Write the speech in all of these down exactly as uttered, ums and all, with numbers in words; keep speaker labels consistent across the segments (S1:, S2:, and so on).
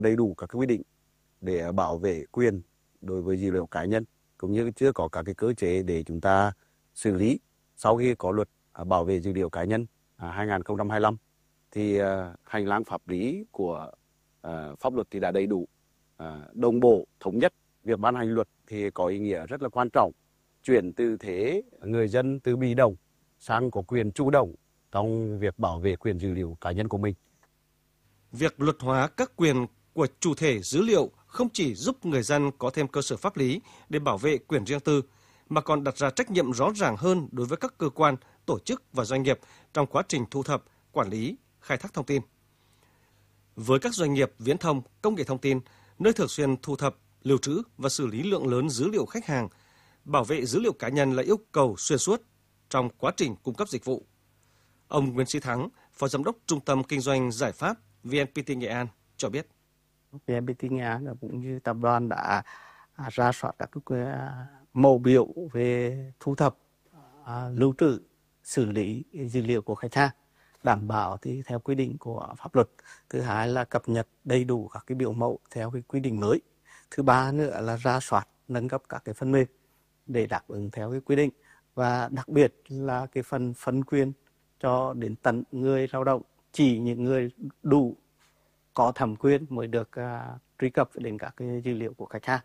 S1: đầy đủ các quy định để bảo vệ quyền đối với dữ liệu cá nhân, cũng như chưa có các cái cơ chế để chúng ta xử lý. Sau khi có luật bảo vệ dữ liệu cá nhân hai nghìn không trăm hai mươi lăm thì hành lang pháp lý của pháp luật thì đã đầy đủ, đồng bộ, thống nhất. Việc ban hành luật thì có ý nghĩa rất là quan trọng, chuyển từ thế người dân từ bị động sang có quyền chủ động trong việc bảo vệ quyền dữ liệu cá nhân của mình.
S2: Việc luật hóa các quyền của chủ thể dữ liệu không chỉ giúp người dân có thêm cơ sở pháp lý để bảo vệ quyền riêng tư, mà còn đặt ra trách nhiệm rõ ràng hơn đối với các cơ quan, tổ chức và doanh nghiệp trong quá trình thu thập, quản lý, khai thác thông tin. Với các doanh nghiệp viễn thông, công nghệ thông tin, nơi thường xuyên thu thập, lưu trữ và xử lý lượng lớn dữ liệu khách hàng, bảo vệ dữ liệu cá nhân là yêu cầu xuyên suốt trong quá trình cung cấp dịch vụ. Ông Nguyễn Sĩ Thắng, Phó Giám đốc Trung tâm Kinh doanh Giải pháp vê en pê tê Nghệ An cho biết.
S3: vê en pê tê Nghệ An cũng như tập đoàn đã ra soát các mẫu biểu về thu thập, lưu trữ, xử lý dữ liệu của khách hàng, đảm bảo thì theo quy định của pháp luật. Thứ hai là cập nhật đầy đủ các cái biểu mẫu theo cái quy định mới. Thứ ba nữa là ra soát, nâng cấp các cái phần mềm để đáp ứng theo cái quy định, và đặc biệt là cái phần phân quyền cho đến tận người lao động, chỉ những người đủ có thẩm quyền mới được uh, truy cập đến các cái dữ liệu của khách hàng.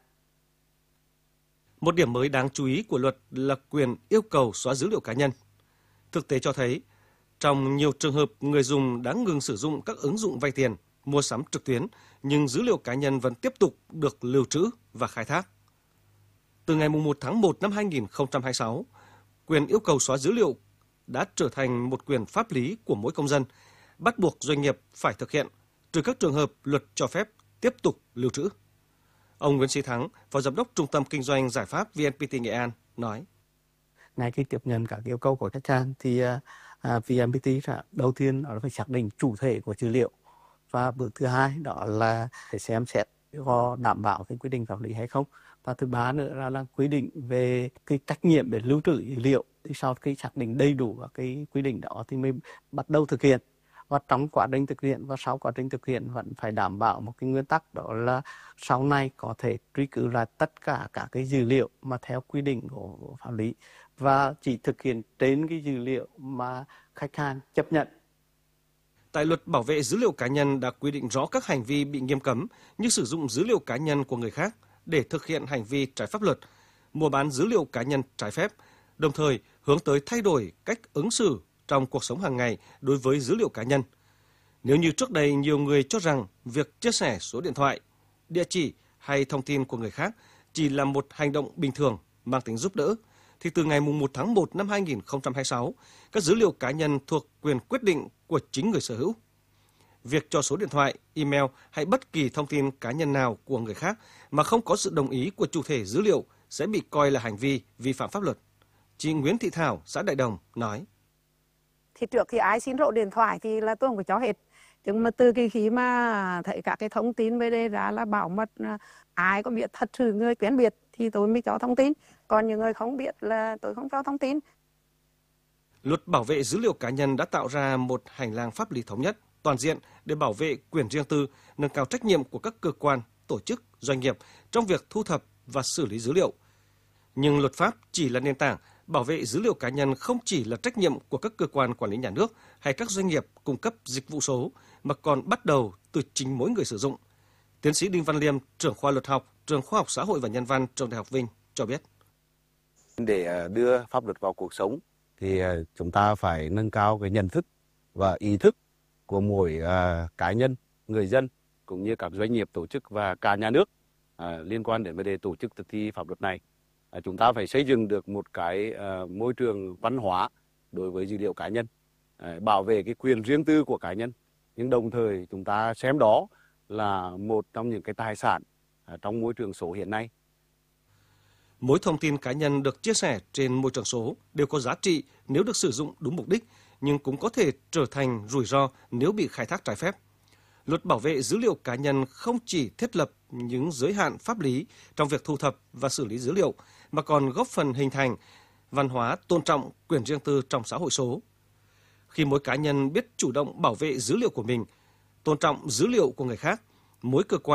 S2: Một điểm mới đáng chú ý của luật là quyền yêu cầu xóa dữ liệu cá nhân. Thực tế cho thấy, trong nhiều trường hợp người dùng đã ngừng sử dụng các ứng dụng vay tiền, mua sắm trực tuyến, nhưng dữ liệu cá nhân vẫn tiếp tục được lưu trữ và khai thác. Từ ngày mùng một tháng một năm hai nghìn không trăm hai mươi sáu, quyền yêu cầu xóa dữ liệu đã trở thành một quyền pháp lý của mỗi công dân, bắt buộc doanh nghiệp phải thực hiện, trừ các trường hợp luật cho phép tiếp tục lưu trữ. Ông Nguyễn Sĩ Thắng, Phó Giám đốc Trung tâm Kinh doanh Giải pháp vê en pê tê Nghệ An nói.
S3: Ngay khi tiếp nhận các yêu cầu của khách hàng thì uh, vê en pê tê đầu tiên đó là phải xác định chủ thể của dữ liệu, và bước thứ hai đó là phải xem xét có đảm bảo cái quy định pháp lý hay không, và thứ ba nữa là, là quy định về cái trách nhiệm để lưu trữ dữ liệu. Thì sau khi xác định đầy đủ các cái quy định đó thì mới bắt đầu thực hiện. Và trong quá trình thực hiện và sau quá trình thực hiện vẫn phải đảm bảo một cái nguyên tắc, đó là sau này có thể truy cứu lại tất cả các cái dữ liệu mà theo quy định của pháp lý, và chỉ thực hiện trên cái dữ liệu mà khách hàng chấp nhận.
S2: Tại luật bảo vệ dữ liệu cá nhân đã quy định rõ các hành vi bị nghiêm cấm như sử dụng dữ liệu cá nhân của người khác để thực hiện hành vi trái pháp luật, mua bán dữ liệu cá nhân trái phép, đồng thời hướng tới thay đổi cách ứng xử trong cuộc sống hàng ngày đối với dữ liệu cá nhân. Nếu như trước đây nhiều người cho rằng việc chia sẻ số điện thoại, địa chỉ hay thông tin của người khác chỉ là một hành động bình thường mang tính giúp đỡ, thì từ ngày mùng một tháng một năm hai nghìn không trăm hai mươi sáu, các dữ liệu cá nhân thuộc quyền quyết định của chính người sở hữu. Việc cho số điện thoại, email hay bất kỳ thông tin cá nhân nào của người khác mà không có sự đồng ý của chủ thể dữ liệu sẽ bị coi là hành vi vi phạm pháp luật. Chị Nguyễn Thị Thảo, xã Đại Đồng nói.
S4: Thì trước khi ai xin số điện thoại thì là tôi không có cho hết. Nhưng mà từ cái khi mà thấy các cái thông tin về đây ra là bảo mật, ai có biết thật sự người quen biết thì tôi mới cho thông tin. Còn những người không biết là tôi không cho thông tin.
S2: Luật bảo vệ dữ liệu cá nhân đã tạo ra một hành lang pháp lý thống nhất, toàn diện để bảo vệ quyền riêng tư, nâng cao trách nhiệm của các cơ quan, tổ chức, doanh nghiệp trong việc thu thập và xử lý dữ liệu. Nhưng luật pháp chỉ là nền tảng, bảo vệ dữ liệu cá nhân không chỉ là trách nhiệm của các cơ quan quản lý nhà nước hay các doanh nghiệp cung cấp dịch vụ số, mà còn bắt đầu từ chính mỗi người sử dụng. Tiến sĩ Đinh Văn Liêm, trưởng khoa luật học, trường Khoa học Xã hội và Nhân văn, trường Đại học Vinh cho biết.
S1: Để đưa pháp luật vào cuộc sống thì chúng ta phải nâng cao cái nhận thức và ý thức của mỗi uh, cá nhân, người dân cũng như các doanh nghiệp, tổ chức và cả nhà nước uh, liên quan đến vấn đề tổ chức thực thi pháp luật này. Uh, chúng ta phải xây dựng được một cái uh, môi trường văn hóa đối với dữ liệu cá nhân, uh, bảo vệ cái quyền riêng tư của cá nhân, nhưng đồng thời chúng ta xem đó là một trong những cái tài sản uh, trong môi trường số hiện nay.
S2: Mỗi thông tin cá nhân được chia sẻ trên môi trường số đều có giá trị nếu được sử dụng đúng mục đích, nhưng cũng có thể trở thành rủi ro nếu bị khai thác trái phép. Luật bảo vệ dữ liệu cá nhân không chỉ thiết lập những giới hạn pháp lý trong việc thu thập và xử lý dữ liệu, mà còn góp phần hình thành văn hóa tôn trọng quyền riêng tư trong xã hội số. Khi mỗi cá nhân biết chủ động bảo vệ dữ liệu của mình, tôn trọng dữ liệu của người khác, mỗi cơ quan